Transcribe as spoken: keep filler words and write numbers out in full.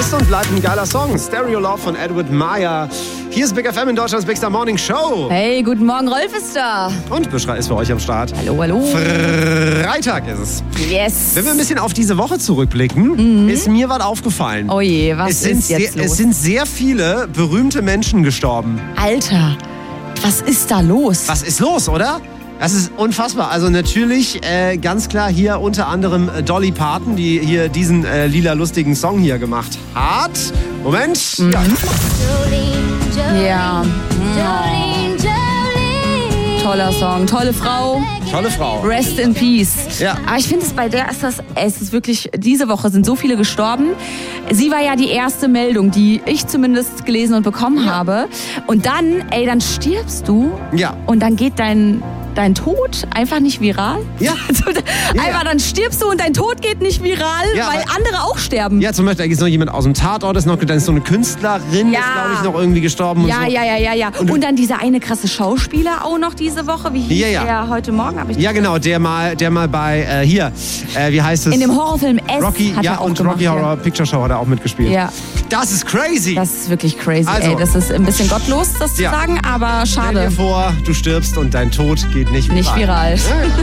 Ist und bleibt ein geiler Song. Stereo Love von Edward Maya. Hier ist Big F M in Deutschlands Big Star Morning Show. Hey, guten Morgen, Rolf ist da. Und Buschra ist für euch am Start. Hallo, hallo. Freitag ist es. Yes. Wenn wir ein bisschen auf diese Woche zurückblicken, mhm. ist mir was aufgefallen. Oh je, was es sind ist jetzt sehr, los? Es sind sehr viele berühmte Menschen gestorben. Alter, was ist da los? Was ist los, oder? Das ist unfassbar. Also natürlich äh, ganz klar hier unter anderem Dolly Parton, die hier diesen äh, lila lustigen Song hier gemacht hat. Moment. Mhm. Ja. Ja. Toller Song, tolle Frau. Tolle Frau. Rest in Peace. Ja. Aber ich finde es bei der ist das, es ist wirklich, diese Woche sind so viele gestorben. Sie war ja die erste Meldung, die ich zumindest gelesen und bekommen ja. habe. Und dann, ey, dann stirbst du. Ja. Und dann geht dein, dein Tod einfach nicht viral. Ja. Einfach ja. dann stirbst du und dein Tod geht nicht viral, ja, weil andere auch sterben. Ja, zum Beispiel, da ist noch jemand aus dem Tatort, ist noch, dann ist so eine Künstlerin, ja. ist glaube ich noch irgendwie gestorben. Ja, und so. ja, ja, ja, ja. Und, und dann dieser eine krasse Schauspieler auch noch diese Woche. Wie hieß ja, ja. der heute Morgen? Hab ich ja, genau, der mal, der mal bei, äh, hier, äh, wie heißt es? In dem Horrorfilm S Rocky, hat ja, er auch und gemacht, Rocky Horror ja. Picture Show hat er auch mitgespielt. Ja. Das ist crazy. Das ist wirklich crazy, also, ey. Das ist ein bisschen gottlos, das zu ja. sagen, aber schade. Stell dir vor, du stirbst und dein Tod geht nicht viral. Nicht viral.